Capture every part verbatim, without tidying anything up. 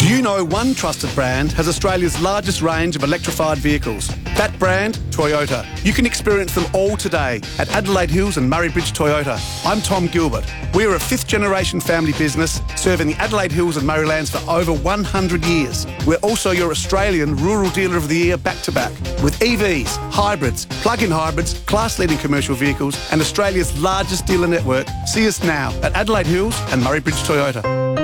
Do you know one trusted brand has Australia's largest range of electrified vehicles? That brand, Toyota. You can experience them all today at Adelaide Hills and Murray Bridge Toyota. I'm Tom Gilbert. We are a fifth generation family business serving the Adelaide Hills and Murraylands for over one hundred years. We're also your Australian Rural Dealer of the Year back to back with E Vs, hybrids, plug-in hybrids, class-leading commercial vehicles and Australia's largest dealer network. See us now at Adelaide Hills and Murray Bridge Toyota.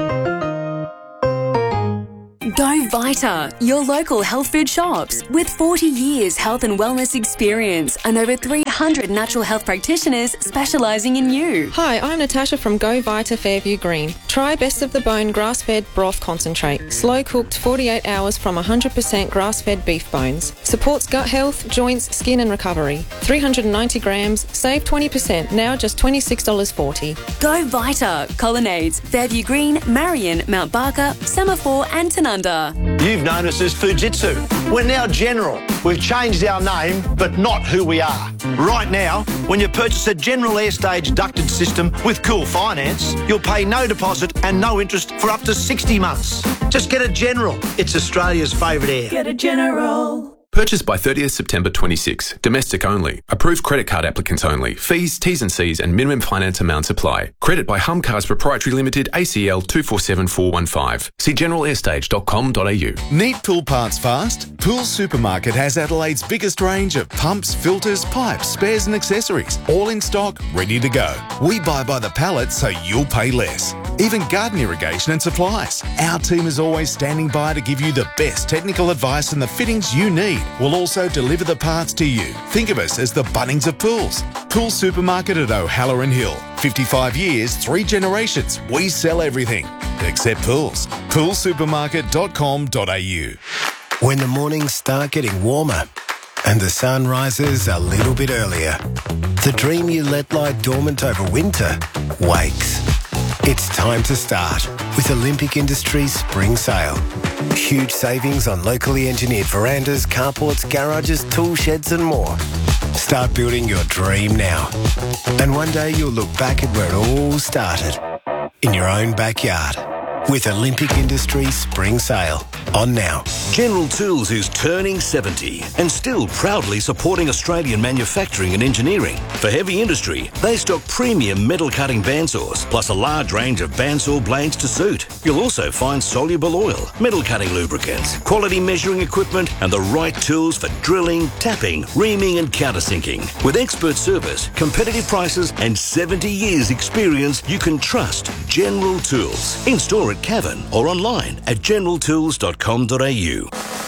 Go Vita, your local health food shops. With forty years health and wellness experience and over three hundred natural health practitioners specialising in you. Hi, I'm Natasha from Go Vita Fairview Green. Try Best of the Bone grass-fed broth concentrate. Slow-cooked forty-eight hours from one hundred percent grass-fed beef bones. Supports gut health, joints, skin and recovery. three hundred ninety grams, save twenty percent, now just twenty-six dollars forty. Go Vita, Colonnades, Fairview Green, Marion, Mount Barker, Semaphore and Tanunda. You've known us as Fujitsu. We're now General. We've changed our name, but not who we are. Right now, when you purchase a General Airstage ducted system with Cool Finance, you'll pay no deposit and no interest for up to sixty months. Just get a General. It's Australia's favourite air. Get a General. Purchased by thirtieth September twenty-six. Domestic only. Approved credit card applicants only. Fees, T's and C's and minimum finance amounts apply. Credit by Hum Cars Proprietary Limited, A C L two four seven four one five. See general airstage dot com dot a u. Need tool parts fast? Pool Supermarket has Adelaide's biggest range of pumps, filters, pipes, spares and accessories. All in stock, ready to go. We buy by the pallet so you'll pay less. Even garden irrigation and supplies. Our team is always standing by to give you the best technical advice and the fittings you need. We'll also deliver the parts to you. Think of us as the Bunnings of pools. Pool Supermarket at O'Halloran Hill. fifty-five years, three generations. We sell everything except pools. pool supermarket dot com dot a u. When the mornings start getting warmer and the sun rises a little bit earlier, the dream you let lie dormant over winter wakes. It's time to start with Olympic Industries Spring Sale. Huge savings on locally engineered verandas, carports, garages, tool sheds and more. Start building your dream now. And one day you'll look back at where it all started. In your own backyard. With Olympic Industries Spring Sale. On now. General Tools is turning seventy and still proudly supporting Australian manufacturing and engineering. For heavy industry, they stock premium metal cutting bandsaws, plus a large range of bandsaw blades to suit. You'll also find soluble oil, metal cutting lubricants, quality measuring equipment, and the right tools for drilling, tapping, reaming, and countersinking. With expert service, competitive prices, and seventy years experience, you can trust General Tools. In store at Cavan or online at general tools dot com dot a u.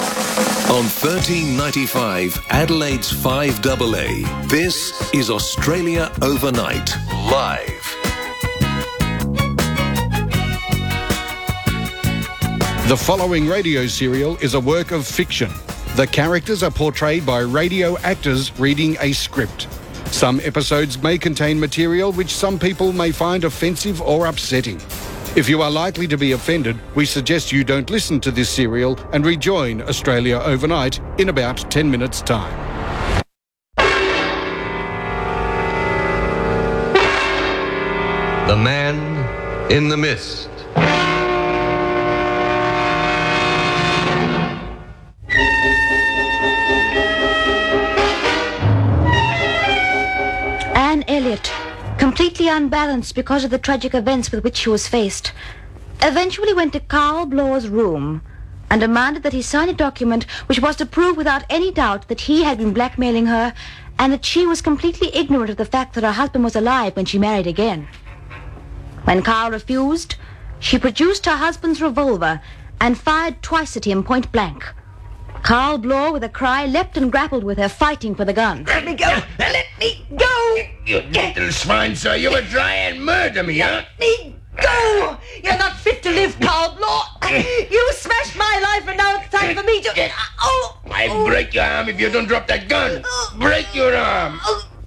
On thirteen ninety-five, Adelaide's five A A, this is Australia Overnight, live. The following radio serial is a work of fiction. The characters are portrayed by radio actors reading a script. Some episodes may contain material which some people may find offensive or upsetting. If you are likely to be offended, we suggest you don't listen to this serial and rejoin Australia Overnight in about ten minutes' time. The Man in the Mist. Anne Elliot, completely unbalanced because of the tragic events with which she was faced, eventually went to Carl Blaw's room and demanded that he sign a document which was to prove without any doubt that he had been blackmailing her and that she was completely ignorant of the fact that her husband was alive when she married again. When Carl refused, she produced her husband's revolver and fired twice at him point blank. Carl Blaw, with a cry, leapt and grappled with her, fighting for the gun. Let me go! Let me go! You little swine, sir. You would try and murder me, huh? Let me go! You're not fit to live, Carl Blaw. You smashed my life and now it's time for me to... Oh! I'll break your arm if you don't drop that gun. Break your arm.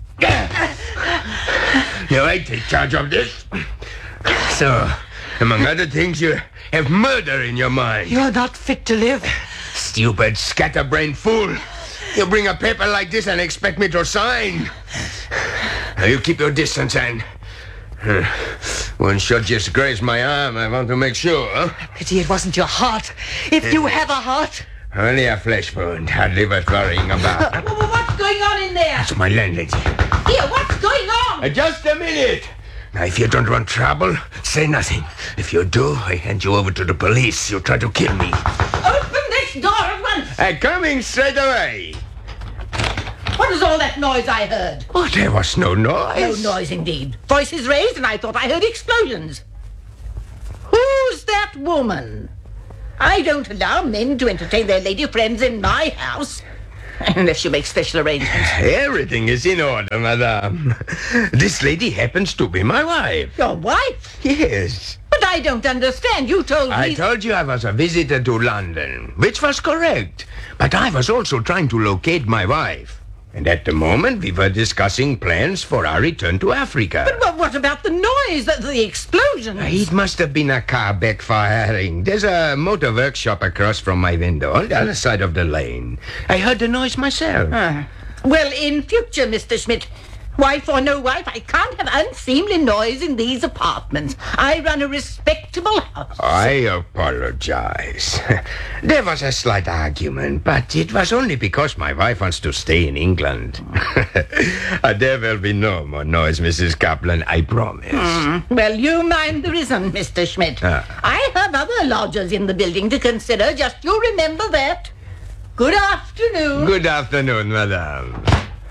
Now I take charge of this. So, among other things, you have murder in your mind. You're not fit to live. Stupid, scatterbrained fool. You bring a paper like this and expect me to sign. Now you keep your distance and One shot just grazed my arm. I want to make sure. Pity it wasn't your heart. If you have a heart. Only a flesh wound. Hardly worth worrying about. What's going on in there? That's my landlady. Here, what's going on? Uh, just a minute. Now, if you don't want trouble, say nothing. If you do, I hand you over to the police. You'll try to kill me. Open this door at once. I'm coming straight away. What was all that noise I heard? Oh, there was no noise. No noise indeed. Voices raised and I thought I heard explosions. Who's that woman? I don't allow men to entertain their lady friends in my house. Unless you make special arrangements. Everything is in order, madame. This lady happens to be my wife. Your wife? Yes. But I don't understand. You told me... I told you I was a visitor to London, which was correct. But I was also trying to locate my wife. And at the moment, we were discussing plans for our return to Africa. But, but what about the noise, the, the explosions? It must have been a car backfiring. There's a motor workshop across from my window, on the other side of the lane. I heard the noise myself. Uh, well, in future, Mister Schmidt, wife or no wife, I can't have unseemly noise in these apartments. I run a respectable house. I apologize. There was a slight argument, but it was only because my wife wants to stay in England. uh, there will be no more noise, Missus Kaplan, I promise. Mm. Well, you mind the reason, Mister Schmidt. Uh. I have other lodgers in the building to consider. Just you remember that. Good afternoon. Good afternoon, madame.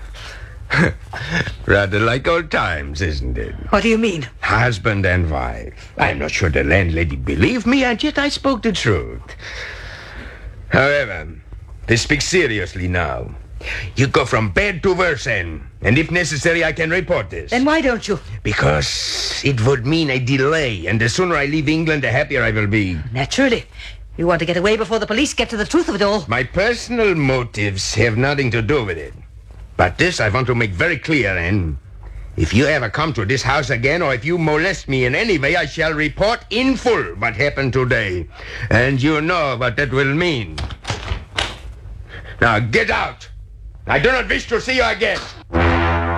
Rather like old times, isn't it? What do you mean? Husband and wife. I'm not sure the landlady believed me, and yet I spoke the truth. However, to speak seriously now, you go from bad to worse, Anne. And if necessary, I can report this. Then why don't you? Because it would mean a delay, and the sooner I leave England, the happier I will be. Naturally. You want to get away before the police get to the truth of it all. My personal motives have nothing to do with it. But this I want to make very clear, Anne. If you ever come to this house again, or if you molest me in any way, I shall report in full what happened today. And you know what that will mean. Now, get out. I do not wish to see you again.